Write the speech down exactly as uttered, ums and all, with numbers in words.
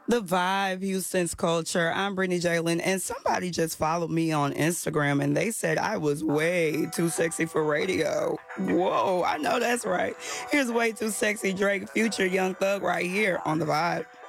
The Vibe, Houston's culture. I'm Brittany Jalen, and somebody just followed me on Instagram and they said I was way too sexy for radio. Whoa, I know that's right. Here's Way Too Sexy Drake, Future, Young Thug right here on The Vibe.